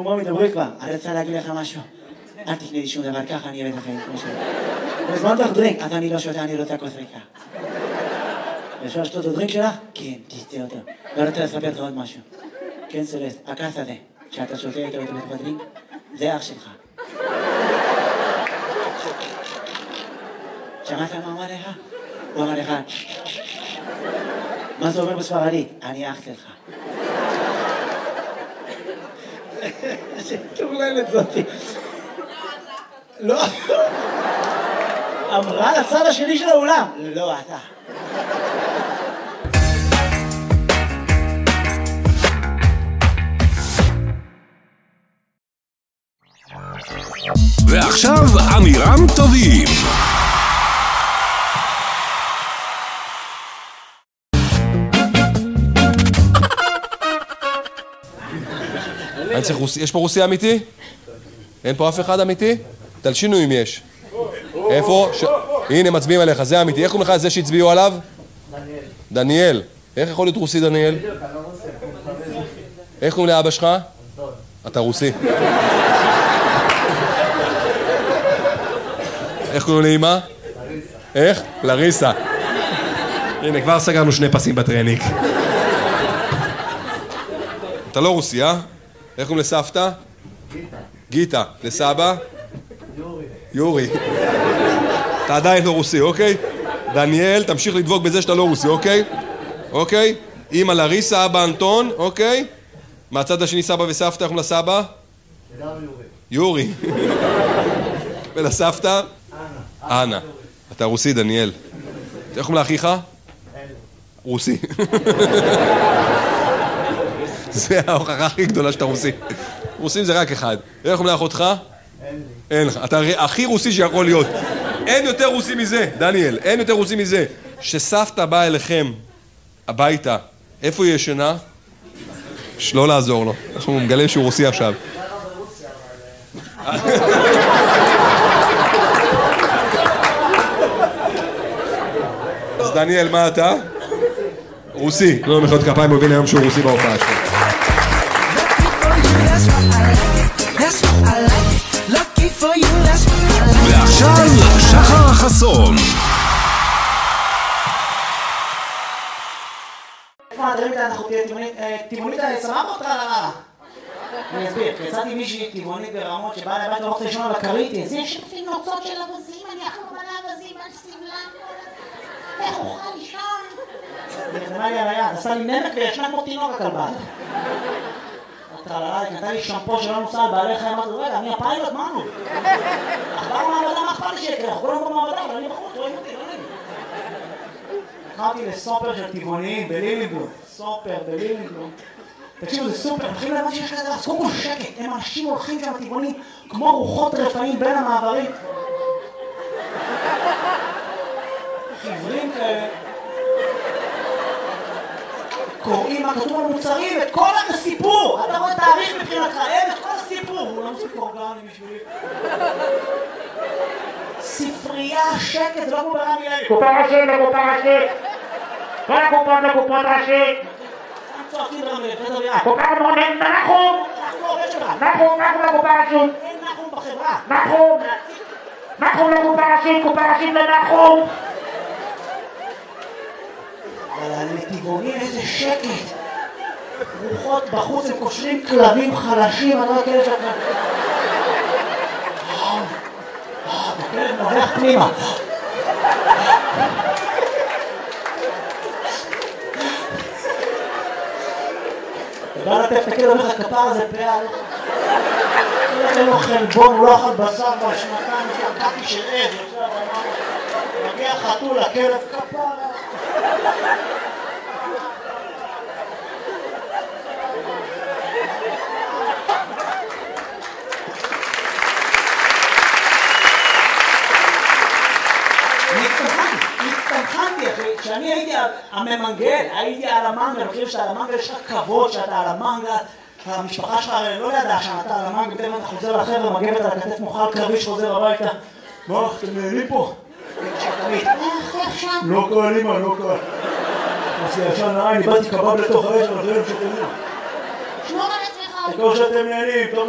נו, מה מדברי כבר? אני רוצה להגיד לך משהו. אל תקנה לי שום דבר ככה, אני אביא את החיים כמו שלי. בזמן לך דרינק, אתה אני לא שותה, אני רוצה כוס ריקה. אפשר לשתות את הדרינק שלך? כן, תשתה אותו. לא רוצה לספר לך עוד משהו. כן, סלסט, הכס הזה, שאתה שותה איתו בתוך הדרינק, זה אח שלך. שמעת מה אמר לך? הוא אמר לך, מה זה אומר בספרדית? אני אח שלך. שטורללת זאתי. לא. אמרה לצד השני של האולם. לא, אתה. ועכשיו אמירם טובים. יש פה רוסי אמיתי? אין פה אף אחד אמיתי? תלשינו אם יש. איפה? הנה מצביעים עליך, זה אמיתי. איך קוראים לך זה שהצביעו עליו? דניאל. איך יכול להיות רוסי דניאל? איך קוראים לאבא שלך? אתה רוסי. איך קוראים לאמא? איך? לריסה. הנה כבר סגרנו 2 פסים בטרניק. אתה לא רוסי, אה? איך קוראים לסבתא? גיטה. לסבא? יורי. אתה עדיין לא רוסי, אוקיי? דניאל, תמשיך לדבוק בזה שאתה לא רוסי, אוקיי? אוקיי? אמא לריסה, אבא אנטון, אוקיי? מהצד השני סבא וסבתא, איך קוראים לסבא? יורי. ולסבתא? אנה. אתה רוסי, דניאל. איך קוראים לאחיך? רוסי. זה ההוכחה הכי גדולה שאתה רוסי. רוסים זה רק אחד. איך קוראים לאחותך? אין לך. אתה הכי רוסי שיכול להיות. אין יותר רוסי מזה, דניאל. אין יותר רוסי מזה. שסבתא באה אליכם הביתה, איפה היא ישנה? לא לעזור לו. אנחנו מגלים שהוא רוסי עכשיו. אז דניאל, מה אתה? רוסי. לא מחיאות כפיים, הוא הבין היום שהוא רוסי בהופעה שלו. ועכשיו שחר חסון. איפה הדברים כאן אנחנו טבעונית סבבה או טרללה? אני אסביר, יצאתי מישהי טבעונית ברמות שבאה לבית ורוצה לישון על הכרית. זה שפים נוצות של אבזים, אני אחלום על האבזים, על סבלם. איך אוכל לישון? נחתמה לי על היד, עשה לי נמק וישנה כמו תינוק הכלבה. טרללה, היא נתנה לי שמפו שלא נוסע על בעלי חיים, אמרתי, רגע, אני הפיילוט, מה נו? אכבר מעבדה, מה אכפת לי שיקרה? אנחנו כולם במעבדה, אבל אני בחוץ, רואים אותי, לא נעים. לקחתי לסופר של טבעוניים בלילינגלום. סופר בלילינגלום. תקשיבו, זה סופר, מתחילים להבין שיש כזה, אז קודם כל שקט, הם אנשים הולכים שם טבעונים כמו רוחות רפאים בין המעברים. חיוורים כאלה. קוראים מה כתוב על מוצרים, את כל הסיפור. אתה רואה תאריך מבחינתך, אין את כל הסיפור. הוא לא מוסיף אורגני בשבילי. ספרייה, שקט, זה לא כמו ברמי לוי. קופה ראשית לקופה ראשית. כל הקופות לקופות ראשית. צועקים ברמי לוי, פטר בירה. קופה מונן, נחום. אנחנו עובד שלך. נחום לקופה ראשית. אין נחום בחברה. נחום לקופה ראשית, קופה ראשית לנחום. אבל לטבעונים איזה שקט. רוחות בחוץ, הם קושרים כלבים חלשים, אני לא יודע שאתה... הכלב נובח פנימה. ובא לטף את הכלב, אומר לך, כפר הזה פעל. אין לו חלבון, הוא לא אכל בשר בשנתיים, שקעתי של עז. מגיע חתול, הכלב כפר. הצטמחנתי אחי, כשאני הייתי הממנגל, הייתי על המנגל, אני חושב שעל המנגל יש לך כבוד שאתה על המנגל, המשפחה שלך לא ידעה שאתה על המנגל, בטח אתה חוזר לחבר'ה, מגבת על הכתף מוכר קרבי שחוזר הביתה. מה, אתם נהנים פה? איך שם? לא קל אימא, לא קל. אז ישן נראה, אני באתי קבב לתוך האש, אבל זה לא משתנים. שמור על עצמך. כמו שאתם נהנים, טוב